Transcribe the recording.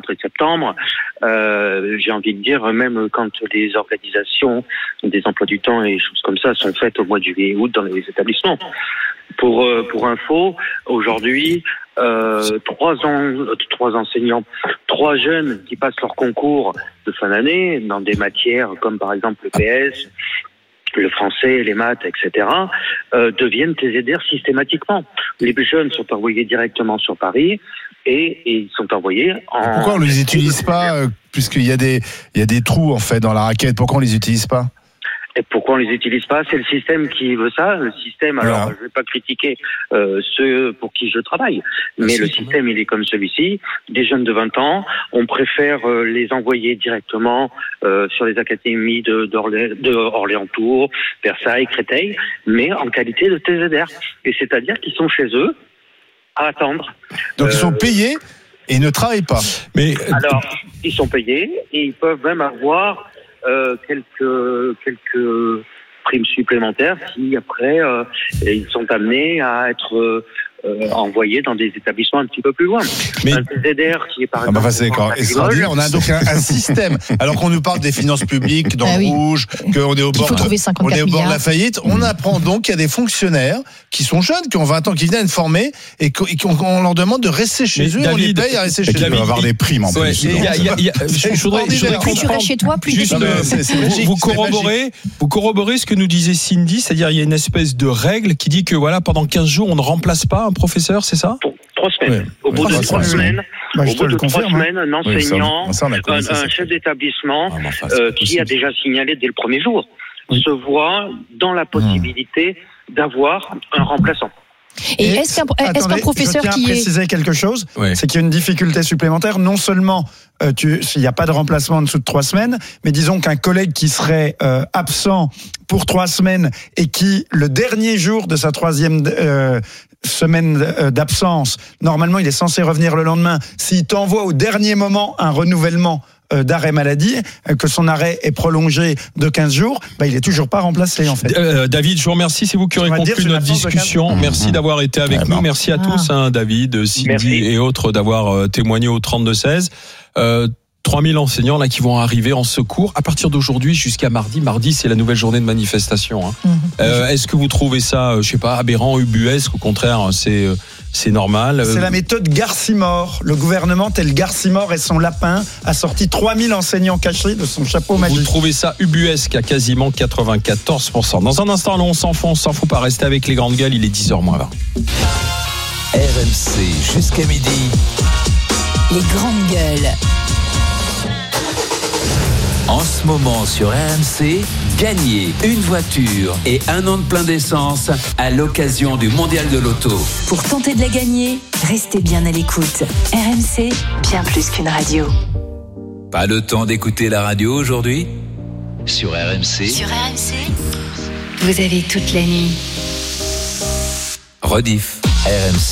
rentrée de septembre. J'ai envie de dire, même quand les organisations des emplois du temps et choses comme ça sont faites au mois de juillet et août dans les établissements. Pour info, aujourd'hui, 3 enseignants, 3 jeunes qui passent leur concours de fin d'année dans des matières comme par exemple le PS, le français, les maths, etc., deviennent TZR systématiquement. Les jeunes sont envoyés directement sur Paris et ils sont envoyés en... Pourquoi on ne les utilise pas, puisqu'il y a des trous en fait dans la raquette, pourquoi on ne les utilise pas ? Et pourquoi on les utilise pas ? C'est le système qui veut ça. Le système, alors je vais pas critiquer ceux pour qui je travaille, mais le système il est comme celui-ci. Des jeunes de 20 ans, on préfère les envoyer directement sur les académies d'Orléans-Tours, Versailles, Créteil, mais en qualité de TZR. Et c'est-à-dire qu'ils sont chez eux à attendre. Donc ils sont payés et ne travaillent pas. Mais alors ils sont payés et ils peuvent même avoir quelques primes supplémentaires si après ils sont amenés à être envoyés dans des établissements un petit peu plus loin. Mais un TZR qui est par exemple... c'est extraordinaire. On a donc un système. Alors qu'on nous parle des finances publiques dans le rouge, qu'on est au bord de la faillite, on apprend donc qu'il y a des fonctionnaires qui sont jeunes, qui ont 20 ans, qui viennent former et qu'on leur demande de rester chez eux. On les paye à rester chez eux. Ils vont avoir des primes en plus. Je voudrais plus tu restes chez toi, plus juste, vous corroborez ce que nous disait Cindy, c'est-à-dire il y a une espèce de règle qui dit que voilà, pendant 15 jours, on ne remplace pas un professeur, c'est ça ? 3 semaines. Au bout de 3 semaines, un enseignant, un chef d'établissement qui a déjà signalé dès le premier jour, se voit dans la possibilité d'avoir un remplaçant. Et est-ce qu'un professeur je tiens à préciser quelque chose, c'est qu'il y a une difficulté supplémentaire. Non seulement il n'y a pas de remplacement en dessous de 3 semaines, mais disons qu'un collègue qui serait absent pour 3 semaines et qui, le dernier jour de sa 3e semaine d'absence, normalement il est censé revenir le lendemain, s'il t'envoie au dernier moment un renouvellement d'arrêt maladie, que son arrêt est prolongé de 15 jours, il est toujours pas remplacé en fait. David, je vous remercie, c'est vous qui aurez conclu notre discussion. Merci d'avoir été avec nous. Merci à tous, David, Cindy et autres, d'avoir témoigné au 32-16. 3000 enseignants là qui vont arriver en secours à partir d'aujourd'hui jusqu'à mardi. Mardi, c'est la nouvelle journée de manifestation. Est-ce que vous trouvez ça, aberrant, ubuesque ? Au contraire, c'est normal. C'est la méthode Garcimore. Le gouvernement, tel Garcimore et son lapin, a sorti 3000 enseignants cachés de son chapeau magique. Vous trouvez ça ubuesque à quasiment 94%. Dans un instant, on s'en fout pas. Rester avec les grandes gueules, il est 10h moins 20. RMC jusqu'à midi. Les grandes gueules. En ce moment sur RMC, gagnez une voiture et 1 an de plein d'essence à l'occasion du Mondial de l'Auto. Pour tenter de la gagner, restez bien à l'écoute. RMC, bien plus qu'une radio. Pas le temps d'écouter la radio aujourd'hui ? Sur RMC. Sur RMC, vous avez toute la nuit. Rediff, RMC.